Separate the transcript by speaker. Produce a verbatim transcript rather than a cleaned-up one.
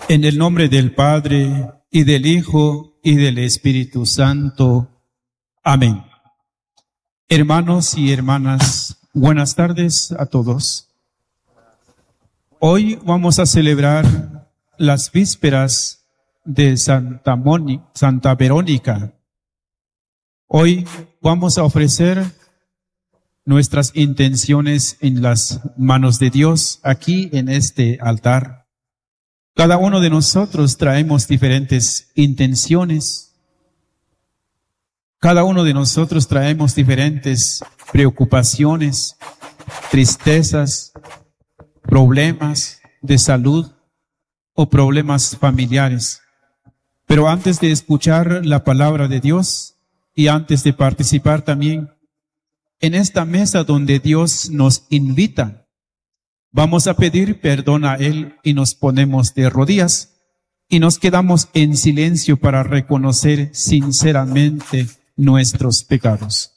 Speaker 1: En el nombre del Padre, y del Hijo, y del Espíritu Santo. Amén. Hermanos y hermanas, buenas tardes a todos. Hoy vamos a celebrar las vísperas de Santa Moni, Santa Verónica. Hoy vamos a ofrecer nuestras intenciones en las manos de Dios, aquí en este altar. Cada uno de nosotros traemos diferentes intenciones. Cada uno de nosotros traemos diferentes preocupaciones, tristezas, problemas de salud o problemas familiares. Pero antes de escuchar la palabra de Dios y antes de participar también en esta mesa donde Dios nos invita, vamos a pedir perdón a Él y nos ponemos de rodillas y nos quedamos en silencio para reconocer sinceramente nuestros pecados.